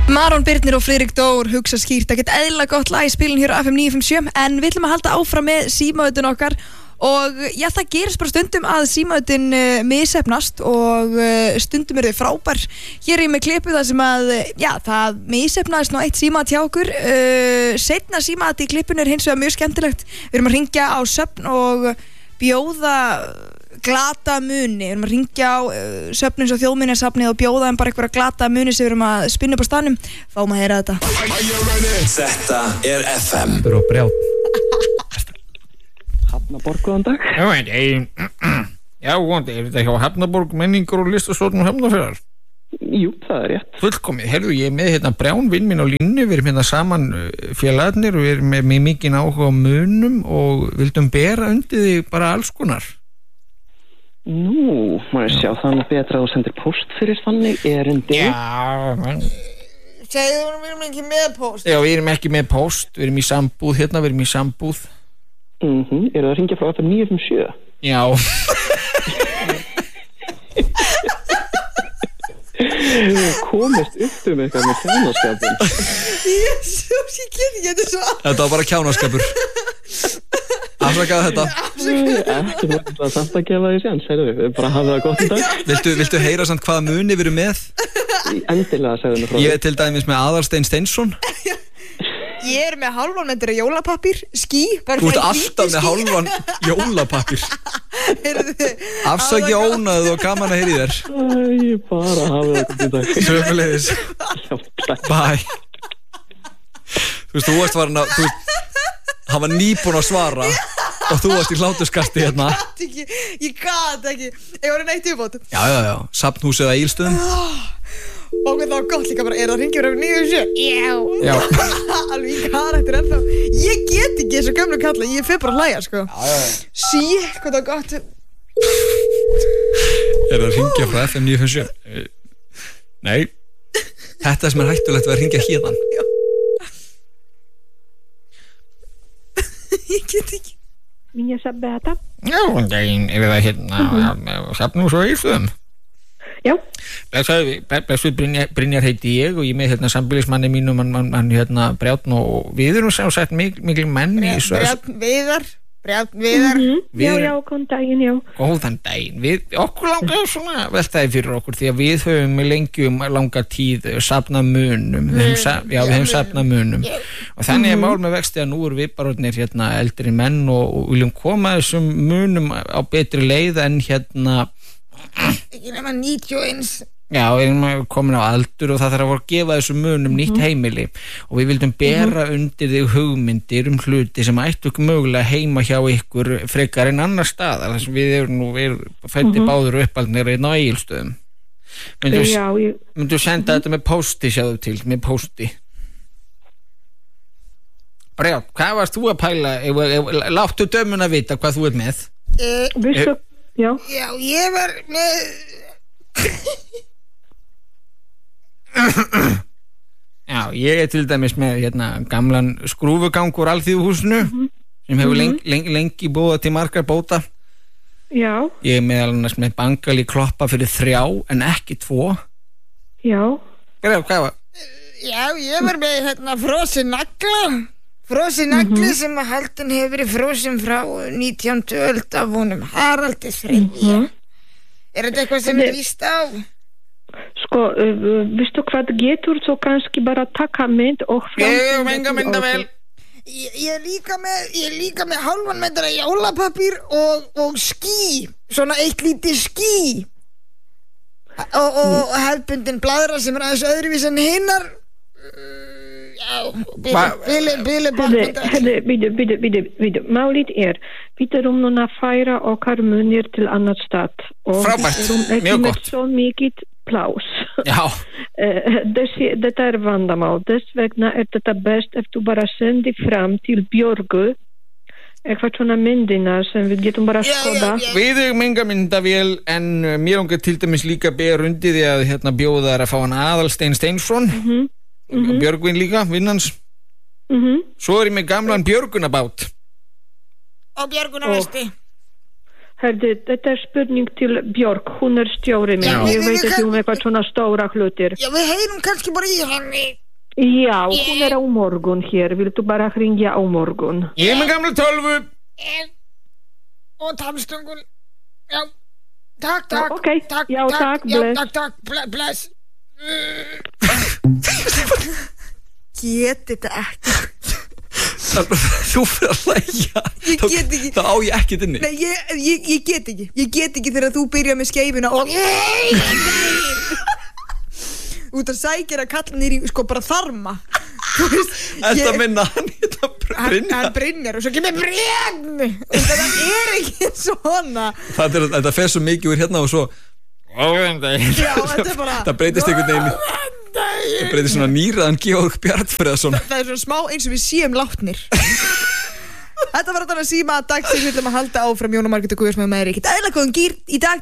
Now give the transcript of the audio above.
Maron Birnir og Friðrik Dór hugsa skýrt, ekkert eðlilega gott lag í spilin hér á FM 957, en við ætlum að halda áfram með símautun okkar og já, það gerist bara stundum að símautun misheppnast og stundum þau frábær. Hér er ég með klippu þar sem að, já, það misheppnaðist ná eitt símat hjá okkur. Seinna símat í klippun er hins vegar mjög skemmtilegt. Við erum að hringja á söfn og bjóða glata muni. Við erum að ringja á söfnins og þjóðminjasafnið og bjóða þeim bara einhverja glata muni sem við erum að spinna upp á staðnum. Fáum að heyra þetta. Þetta er FM. Þetta er á brját. Hafnaborg, góðan dag. Já, góðan dag. Er þetta hjá Hafnaborg menningar og listasöfnum Hafnarfjarðar? Jú, það er rétt. Fullkomið. Heyrðu, ég er með hérna Brján vinn minn á línu. Við erum hérna saman félagarnir og við erum með mikinn áhuga á munum og vildum bera undir því bara alls konar. Nú, maður sjá þannig betra að þú sendir post fyrir þannig erindi. Já, menn. Segðu hún, við erum ekki með post. Já, við erum ekki með post. Við erum í sambúð hérna, við erum í sambúð. Eru það að ringja frá FM 957? Já. Komist upp eitthvað með kjánaskapin. Jésús, ég get ekki, þetta er svo. Þetta var bara kjánaskapur. Afsakaðu þetta. Ekki náttúrulega að samt að gefa því séns, við bara hafa það gott í dag. Viltu heyra samt hvaða muni við erum með? Endilega, segðu mig frá. Ég er til dæmis með Aðalstein Steinsson. Ég er með hálfan myndir af jólapappír, ský. Þú ert alltaf með hálfan jólapappír. Afsaki ónaðu og gaman að heyra í þér. Ég bara hafa það gott í dag. Sömuleiðis. Bye. Þú veist, þú varst varin að, hann var nýbúinn að svara og þú varst í hláturskasti hérna. Ég gat ekki. Ég var neitt uppátt. Já. Safnhúsið að Egilsstöðum. Og það var gott líka bara, er það hringjur af 957? Já. Alveg í karakter ennþá. Ég get ekki þessu gömlu kalla, ég fer bara að hlæja, sko. Shit, hvað það var gott. Er það að hringja frá FM 957? Nei. Þetta sem er hættulegt að hringja hérðan. Já. Ég get ekki. Minja Beata. Já, daginn, er það hérna Safnhús og Egilsstöðum? Já. Blessuð Brynjar heiti ég og ég með hérna sambýlismanni mínum hann hérna Brjátn og við erum sem sagt mikil menn í Brjátn Viðar. Já, góðan daginn, já. Góðan daginn. Okkur langar svona veltaði fyrir okkur því að við höfum lengi langa tíð safnað munum. Við höfum safnað munum. Og þannig er mál með vexti að nú erum við bara hérna eldri menn og viljum koma þessum munum á betri leið en hérna ekki nema 91. Já, við erum komin á aldur og það þarf að gefa þessum munum nýtt heimili og við vildum bera undir þig hugmyndir hluti sem ættu mögulega heima hjá ykkur frekar en annar stað þar sem við erum fæddir báður og uppaldnir einn á Egilsstöðum. Myndu senda þetta með pósti, sjáðu til, með pósti. Brjá, hvað varst þú að pæla? Láttu dömuna vita hvað þú ert með. Vistu, já, ég var með Já, ég er til dæmis með hérna gamlan skrúfugang úr Alþýðuhúsinu sem hefur lengi búið til margar bóta. Já. Ég er meðal annars með bangal í kloppa fyrir 3 en ekki 2. Já. Hvað var? Já, ég var með hérna frosin nagli sem að haldin hefur verið frosin frá 19. öld af honum Haraldi III. Er þetta eitthvað sem er víst á? Sko, veistu hvað getur þú kannski bara taka mynd og enga myndavél. Ég er líka með hálfan metra jólapappír og ský, svona eitt lítið ský og hefðbundin bladra sem er aðeins öðruvís en hinnar. Bíddu, málið er við erum núna að færa okkar munir til annar stað og frábært, mjög gott. Svo mikið plás. Já. Þetta er vandamál, þess vegna er þetta best ef þú bara sendi fram til Björgu eitthvað svona myndina sem við getum bara að skoða. Við erum enga myndavél en mér langar til dæmis líka ber undir því að hérna bjóða þær að fá hann Aðalstein Steinsson. Björgvin líka, vinnans. Svo er ég með gamlan Björgunabát. Og Björgunarvesti. Herðu, þetta spurning til Björk, hún stjóri minn. Já, Ég veit ekki eitthvað svona stóra hlutir. Já, við heyrum kannski bara í henni. Já, hún á morgun hér. Viltu bara hringja á morgun? Ég með gamla tölvu. Og tannstöngun. Já, takk. Ok, já, takk, bless. Já, takk, bless. Get þetta ekki. Þú fyrir að hlæja. Ég get ekki. Þá á ég ekkert inni. Nei, ég get ekki. Ég get ekki þegar þú byrjar með skeifuna og út að sækja að kalla nýr í sko bara þarma. Þú veist, Þetta minna hann Brynjar. hann Brynjar og svo kemur Brynn og það ekki svona. Þetta fer svo mikið úr hérna og svo Já, þetta bara það breytist einhvern veginn. Það breytist svona nýraðan Georg Bjarnfreðsson. Það svona smá eins og við séum látnir. Þetta var þetta að síma dagsins. Við ætlum að halda áfram. Jón og Margrét og Guðjóns með Eirík. Ægilega góðan gýr í dag.